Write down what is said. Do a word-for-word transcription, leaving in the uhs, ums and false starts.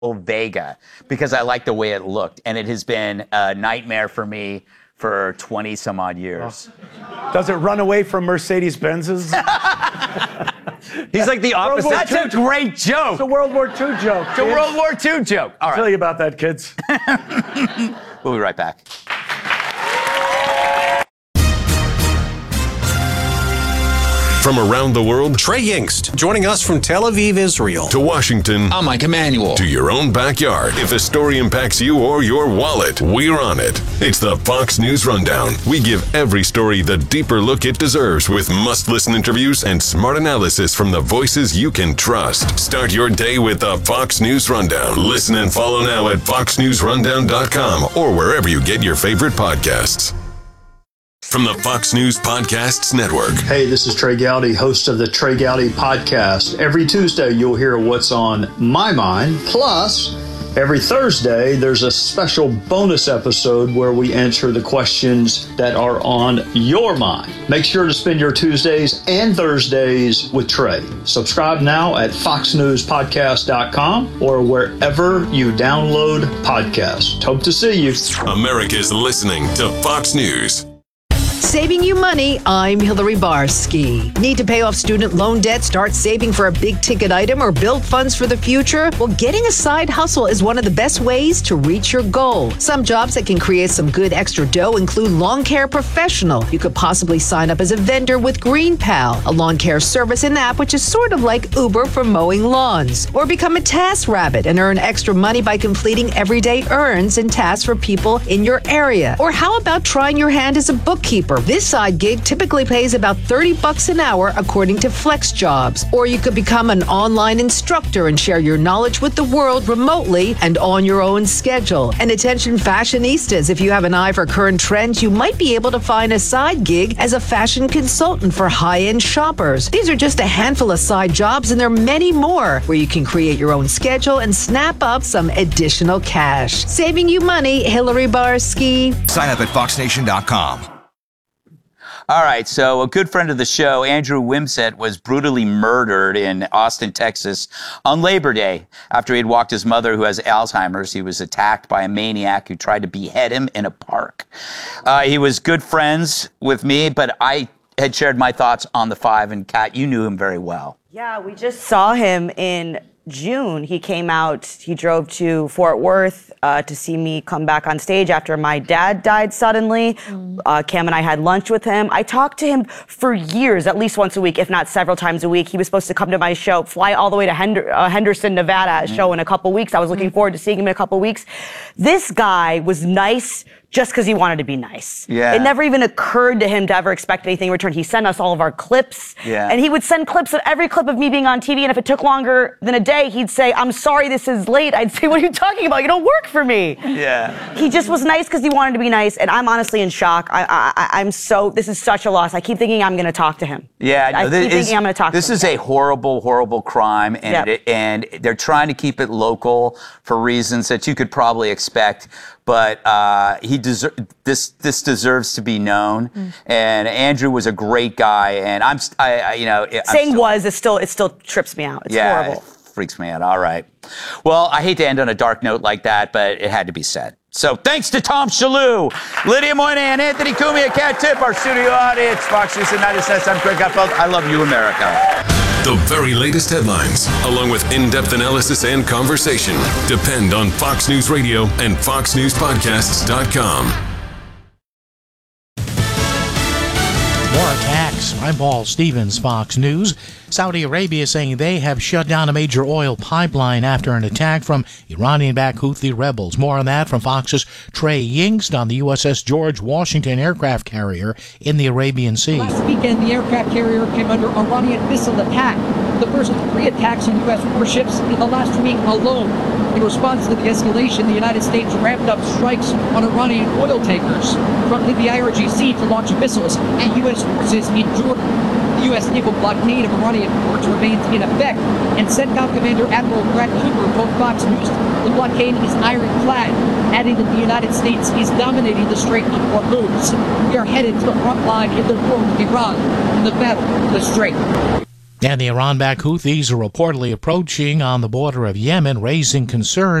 Vega because I like the way it looked, and it has been a nightmare for me for twenty some odd years. Oh. Does it run away from Mercedes-Benz's? He's like the opposite. That's a great joke. It's a World War Two joke. It's a World War Two joke. All right. I'll tell you about that, kids. We'll be right back. From around the world, Trey Yingst, joining us from Tel Aviv, Israel. To Washington. I'm Mike Emanuel. To your own backyard. If a story impacts you or your wallet, we're on it. It's the Fox News Rundown. We give every story the deeper look it deserves with must-listen interviews and smart analysis from the voices you can trust. Start your day with the Fox News Rundown. Listen and follow now at fox news rundown dot com or wherever you get your favorite podcasts. From the Fox News Podcasts Network. Hey, this is Trey Gowdy, host of the Trey Gowdy Podcast. Every Tuesday, you'll hear what's on my mind. Plus, every Thursday, there's a special bonus episode where we answer the questions that are on your mind. Make sure to spend your Tuesdays and Thursdays with Trey. Subscribe now at fox news podcast dot com or wherever you download podcasts. Hope to see you. America's listening to Fox News. Saving you money, I'm Hillary Barsky. Need to pay off student loan debt, start saving for a big-ticket item, or build funds for the future? Well, getting a side hustle is one of the best ways to reach your goal. Some jobs that can create some good extra dough include lawn care professional. You could possibly sign up as a vendor with GreenPal, a lawn care service and app which is sort of like Uber for mowing lawns. Or become a task rabbit and earn extra money by completing everyday errands and tasks for people in your area. Or how about trying your hand as a bookkeeper? This side gig typically pays about thirty bucks an hour according to Flex Jobs. Or you could become an online instructor and share your knowledge with the world remotely and on your own schedule. And attention fashionistas, if you have an eye for current trends, you might be able to find a side gig as a fashion consultant for high-end shoppers. These are just a handful of side jobs, and there are many more where you can create your own schedule and snap up some additional cash. Saving you money, Hillary Barsky. Sign up at fox nation dot com. All right, so a good friend of the show, Andrew Wimsett, was brutally murdered in Austin, Texas on Labor Day after he had walked his mother, who has Alzheimer's. He was attacked by a maniac who tried to behead him in a park. Uh, he was good friends with me, but I had shared my thoughts on the five, and Kat, you knew him very well. Yeah, we just saw him in June. He came out, he drove to Fort Worth uh, to see me come back on stage after my dad died suddenly. Mm. Uh, Cam and I had lunch with him. I talked to him for years, at least once a week, if not several times a week. He was supposed to come to my show, fly all the way to Hender- uh, Henderson, Nevada, a mm. show in a couple weeks. I was looking forward to seeing him in a couple weeks. This guy was nice just because he wanted to be nice. Yeah. It never even occurred to him to ever expect anything in return. He sent us all of our clips. Yeah. And he would send clips of every clip of me being on T V. And if it took longer than a day, he'd say, I'm sorry this is late. I'd say, what are you talking about? You don't work for me. Yeah. He just was nice because he wanted to be nice. And I'm honestly in shock. I, I, I'm so, this is such a loss. I keep thinking I'm going to talk to him. Yeah. No, I keep is, thinking I'm going to talk to him. This is a horrible, horrible crime. And, Yep. it, and they're trying to keep it local for reasons that you could probably expect. But uh, he deser- this this deserves to be known. Mm. And Andrew was a great guy. And I'm, I, I you know, I'm saying still, was, it still, it still trips me out. It's yeah, horrible. It freaks me out. All right. Well, I hate to end on a dark note like that, but it had to be said. So thanks to Tom Shalhoub, Lydia Moynihan, Anthony Cumia, Kat Tipp, our studio audience, Fox News at ninety cents. I'm Greg Gutfeld. I love you, America. The very latest headlines, along with in-depth analysis and conversation, depend on Fox News Radio and fox news podcasts dot com. More attacks. I'm Paul Stevens, Fox News. Saudi Arabia saying they have shut down a major oil pipeline after an attack from Iranian-backed Houthi rebels. More on that from Fox's Trey Yingst on the U S S George Washington aircraft carrier in the Arabian Sea. Last weekend, the aircraft carrier came under Iranian missile attack, the first of three attacks on U S warships in the last week alone. In response to the escalation, the United States ramped up strikes on Iranian oil tankers, prompting the I R G C to launch missiles at U S forces in Jordan. The U S naval blockade of Iranian ports remains in effect, and CENTCOM Commander Admiral Brad Cooper told Fox News the blockade is ironclad, adding that the United States is dominating the Strait of Hormuz. We are headed to the front line in the war with Iran in the battle for the Strait. And the Iran-backed Houthis are reportedly approaching on the border of Yemen, raising concerns